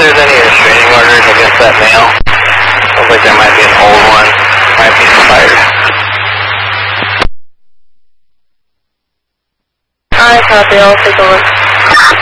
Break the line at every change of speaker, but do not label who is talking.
there's any restraining orders against that male. Sounds like there might be an old one. Might be expired.
I copy. I'll take a look.